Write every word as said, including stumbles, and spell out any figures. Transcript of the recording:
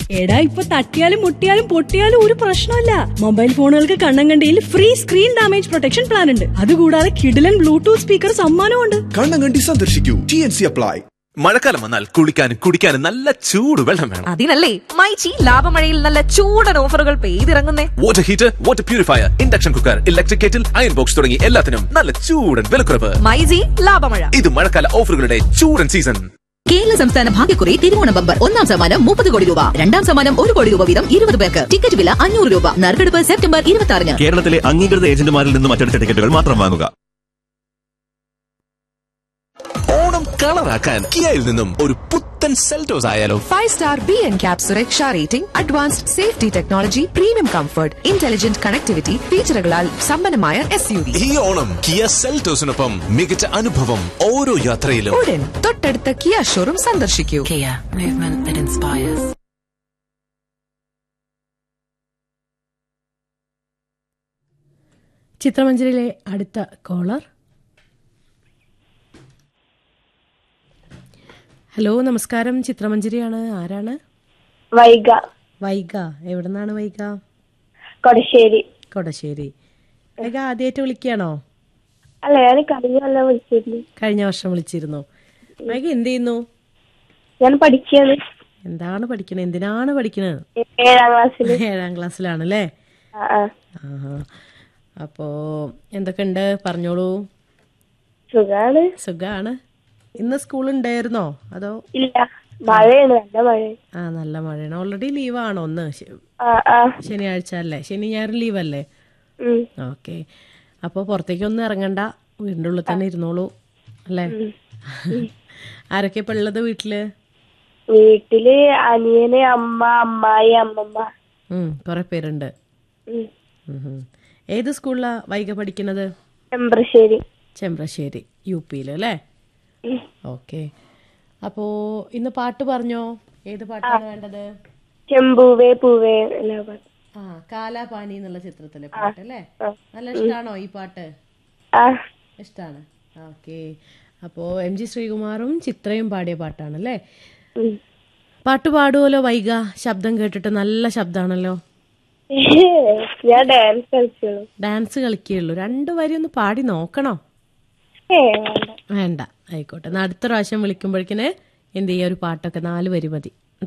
എടാ ഇപ്പൊ തട്ടിയാലും മുട്ടിയാലും പൊട്ടിയാലും ഒരു പ്രശ്നമില്ല. Mobile ഫോണുകൾക്ക് കണ്ണങ്കണ്ടിയിൽ free screen damage protection plan ഉണ്ട്. അതുകൂടാതെ കിഡിലൻ ബ്ലൂടൂത്ത് സ്പീക്കർ സമ്മാനമുണ്ട്. കണ്ണങ്കണ്ടി സന്ദർശിക്കൂ. T N C apply. മഴക്കാലം വന്നാൽ കുളിക്കാനും കുടിക്കാനും നല്ല ചൂട് വെള്ളം വേണം. അതിനല്ലേ മൈച്ചി ലാഭമഴയിൽ നല്ല ചൂടൻ ഓഫറുകൾ പെയ്തിറങ്ങുന്നേ. Water heater, water purifier, induction cooker, electric kettle, iron box തുടങ്ങി എല്ലാത്തിനും നല്ല ചൂടൻ വിലക്കുറവ്. മൈജി ലാഭമഴ. ഇത് മഴക്കാല ഓഫറുകളുടെ ചൂടൻ സീസൺ. കേരള സംസ്ഥാന ഭാഗ്യക്കുറി തിരുവോണം ബമ്പർ ഒന്നാം സമ്മാനം മുപ്പത് കോടി രൂപ, രണ്ടാം സമ്മാനം ഒരു കോടി രൂപ വീതം ഇരുപത് പേർക്ക്. ടിക്കറ്റ് വില അഞ്ഞൂറ് രൂപ. നറുക്കെടുപ്പ് സെപ്റ്റംബർ ഇരുപത്തി ആറിന്. കേരളത്തിലെ അംഗീകൃത ഏജന്റുമാരിൽ നിന്നും മറ്റെടുത്ത ടിക്കറ്റുകൾ മാത്രം വാങ്ങുക. ഓണം കളറാക്കാൻ കിയയിൽ നിന്നും ഒരു പുത്തൻ സെൽറ്റോസ് ആയാലോ. Five star B N cap സുരക്ഷ rating, advanced safety technology, premium comfort, intelligent connectivity ഫീച്ചറുകളാൽ സമ്പന്നമായ എസ് യു വി. ഈ ഓണം കിയ സെൽറ്റോസിനൊപ്പം മികച്ച അനുഭവം ഓരോ യാത്രയിലും. ഉടൻ തൊട്ടടുത്ത കിയ ഷോറൂം സന്ദർശിക്കൂ. Kia, movement that inspires. ചിത്രമഞ്ജരിയിലെ അടുത്ത കോളർ. ഹലോ, നമസ്കാരം. ചിത്രമഞ്ജരിയാണ്. ആരാണ്? വൈഗ. വൈഗ. എവിടെ നിന്നാണ് വൈഗ? കൊടശ്ശേരി. കൊടശ്ശേരി. വൈഗ ആദ്യമായിട്ട് വിളിക്കുകയാണോ? അല്ല, ഞാൻ കഴിഞ്ഞ കൊല്ലം വിളിച്ചിരുന്നു. കഴിഞ്ഞ വർഷം വിളിച്ചിരുന്നു. വൈഗ എന്ത് ചെയ്യുന്നു? ഞാൻ പഠിക്കുകയാണ്. എന്താണ് പഠിക്കണത്? എന്തിനാണ് പഠിക്കണത്? ഏഴാം ക്ലാസ്സിൽ. ഏഴാം ക്ലാസ്സിലാണല്ലേ? ആഹാ. അപ്പോ എന്തൊക്കെയുണ്ട്? പറഞ്ഞോളൂ. സുഖാണ്. സുഖാണ്. ഇന്ന് സ്കൂൾ ഉണ്ടായിരുന്നോ അതോ? ഇല്ല, മഴയാണ്. നല്ല മഴ. ആ, നല്ല മഴയാണ്. ഓൾറെഡി ലീവാണോ? ഒന്ന് ശനിയാഴ്ച അല്ലേ? ശനി ഞായർ ലീവല്ലേ? ഓക്കെ. അപ്പൊ പുറത്തേക്കൊന്നും ഇറങ്ങണ്ട, വീടിന്റെ ഉള്ളിൽ തന്നെ ഇരുന്നോളൂ അല്ലേ? ആരൊക്കെ ഇപ്പൊ ഉള്ളത് വീട്ടില്? വീട്ടില് അനിയന്, അമ്മ, അമ്മായി, അമ്മമ്മ. കൊറേ പേരുണ്ട്. ഏത് സ്കൂളിലാ വൈഗ പഠിക്കുന്നത്? ചെമ്പ്രശ്ശേരി. ചെമ്പ്രശ്ശേരി യു പിയില് അല്ലേ? ഓക്കെ. അപ്പോ ഇന്ന് പാട്ട് പറഞ്ഞോ. ഏത് പാട്ടാണ് വേണ്ടത്? ചെമ്പൂവേ പൂവേ. ആ, കാലാപാനി എന്നുള്ള ചിത്രത്തിലെ പാട്ട് അല്ലേ? നല്ല ഇഷ്ടാണോ ഈ പാട്ട്? ഇഷ്ടാണ്. ഓക്കെ. അപ്പോ എം ജി ശ്രീകുമാറും ചിത്രയും പാടിയ പാട്ടാണല്ലേ? പാട്ട് പാടുമല്ലോ വൈഗ? ശബ്ദം കേട്ടിട്ട് നല്ല ശബ്ദാണല്ലോ. ഞാൻ ഡാൻസ് കളിക്കുള്ളൂ. ഡാൻസ് കളിക്കുള്ളൂ. രണ്ടു വരി ഒന്ന് പാടി നോക്കണോ? വേണ്ട, ആയിക്കോട്ടെ. അടുത്ത പ്രാവശ്യം വിളിക്കുമ്പോഴേക്കിന് എന്ത് ചെയ്യാ, ഒരു പാട്ടൊക്കെ നാല് വരി മതി.